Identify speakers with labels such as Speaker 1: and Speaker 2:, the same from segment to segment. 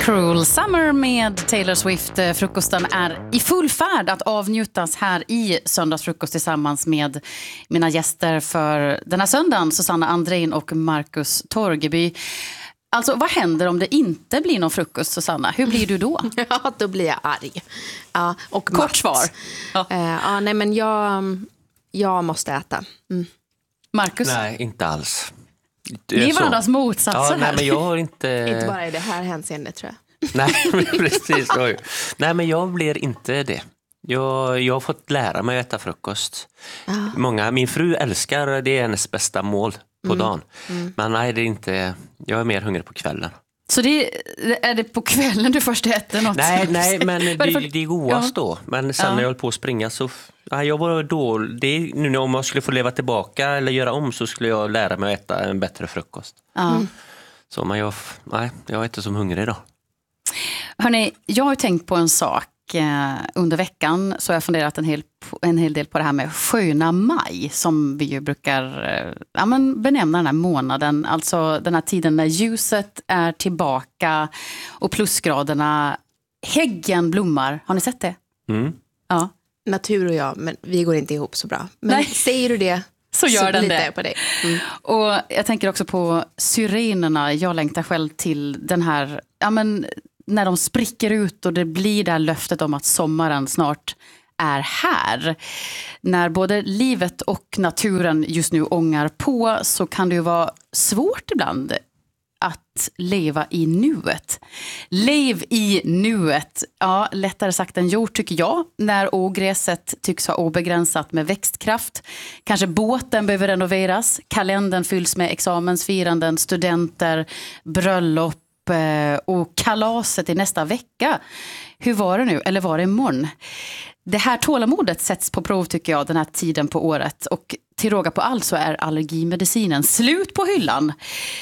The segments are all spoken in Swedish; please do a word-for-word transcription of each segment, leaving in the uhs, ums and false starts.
Speaker 1: Cruel Summer med Taylor Swift. Frukosten är i full färd att avnjutas här i Söndagsfrukost tillsammans med mina gäster för den här söndagen, Susanna Andrein och Marcus Torgeby. Alltså, vad händer om det inte blir någon frukost, Susanna? Hur blir du då?
Speaker 2: Ja, då blir jag arg. Ja, och
Speaker 1: kort
Speaker 2: matt.
Speaker 1: svar.
Speaker 2: Ja. Uh, ja, nej, men jag, jag måste äta. Mm.
Speaker 1: Marcus?
Speaker 3: Nej, inte alls.
Speaker 1: Ni är varandras motsatser
Speaker 3: ja,
Speaker 1: här.
Speaker 3: Nej, men jag har inte...
Speaker 2: Inte bara i det här hänseendet, tror jag.
Speaker 3: Nej, precis. Oj. Nej, men jag blir inte det. Jag, jag har fått lära mig att äta frukost.
Speaker 2: Ah.
Speaker 3: Många, min fru älskar, det är hennes bästa mål på mm. dagen.
Speaker 2: Mm.
Speaker 3: Men nej, det är inte, jag är mer hungrig på kvällen.
Speaker 1: Så det, är det på kvällen du först äter något?
Speaker 3: Nej, nej, men det,
Speaker 1: det, för...
Speaker 3: det är godast
Speaker 1: ja.
Speaker 3: då. Men sen ja. när jag höll på att springa så... Ja, jag var då, det, nu om jag skulle få leva tillbaka eller göra om så skulle jag lära mig att äta en bättre frukost.
Speaker 1: Ja. Mm.
Speaker 3: Så men jag, nej, jag är inte som hungrig idag.
Speaker 1: Hörrni, jag har tänkt på en sak eh, under veckan, så jag har funderat en hel, en hel del på det här med sköna maj, som vi ju brukar eh, ja, men benämna den här månaden. Alltså den här tiden när ljuset är tillbaka och plusgraderna, häggen blommar. Har ni sett det?
Speaker 3: Mm.
Speaker 1: Ja.
Speaker 2: Natur och jag, men vi går inte ihop så bra. Men
Speaker 1: Nej.
Speaker 2: säger du det
Speaker 1: så gör så den det.
Speaker 2: På dig. Mm.
Speaker 1: Och jag tänker också på syrenerna. Jag längtar själv till den här, ja men när de spricker ut och det blir det här löftet om att sommaren snart är här. När både livet och naturen just nu ångar på, så kan det ju vara svårt ibland att leva i nuet. Lev i nuet. Ja, lättare sagt än gjort tycker jag. När ogräset tycks ha obegränsat med växtkraft. Kanske båten behöver renoveras. Kalendern fylls med examensfiranden, studenter, bröllop och kalaset i nästa vecka. Hur var det nu? Eller var det imorgon? Det här tålamodet sätts på prov tycker jag den här tiden på året. Och till råga på allt så är allergimedicinen slut på hyllan.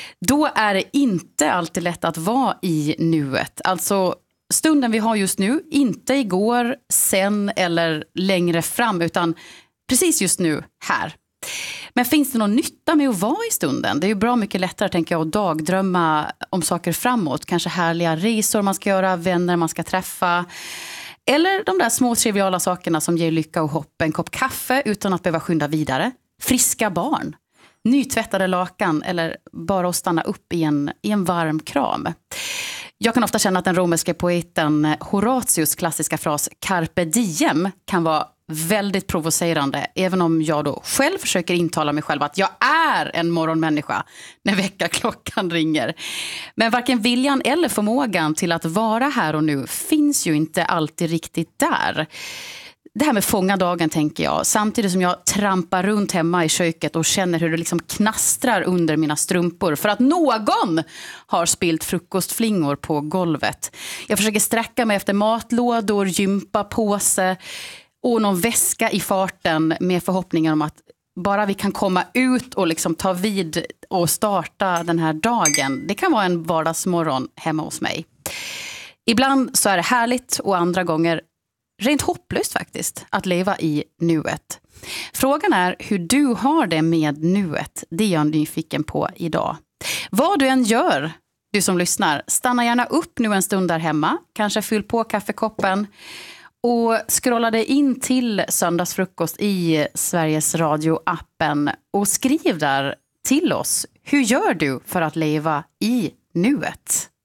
Speaker 1: Då är det inte alltid lätt att vara i nuet. Alltså stunden vi har just nu, inte igår, sen eller längre fram, utan precis just nu här. Men finns det någon nytta med att vara i stunden? Det är ju bra mycket lättare tänker jag att dagdrömma om saker framåt. Kanske härliga resor man ska göra, vänner man ska träffa. Eller de där små triviala sakerna som ger lycka och hopp. En kopp kaffe utan att behöva skynda vidare. Friska barn. Nytvättade lakan eller bara att stanna upp i en, i en varm kram. Jag kan ofta känna att den romerska poeten Horatius klassiska fras carpe diem kan vara väldigt provocerande, även om jag då själv försöker intala mig själv att jag är en morgonmänniska när väckarklockan ringer. Men varken viljan eller förmågan till att vara här och nu finns ju inte alltid riktigt där. Det här med fånga dagen tänker jag, samtidigt som jag trampar runt hemma i köket och känner hur det liksom knastrar under mina strumpor för att någon har spilt frukostflingor på golvet. Jag försöker sträcka mig efter matlådor, gympapåse och någon väska i farten med förhoppningen om att bara vi kan komma ut och liksom ta vid och starta den här dagen. Det kan vara en vardagsmorgon hemma hos mig. Ibland så är det härligt och andra gånger rent hopplöst faktiskt att leva i nuet. Frågan är hur du har det med nuet. Det är jag nyfiken på idag. Vad du än gör, du som lyssnar, stanna gärna upp nu en stund där hemma. Kanske fyll på kaffekoppen och scrolla dig in till Söndagsfrukost i Sveriges Radio-appen och skriv där till oss. Hur gör du för att leva i nuet?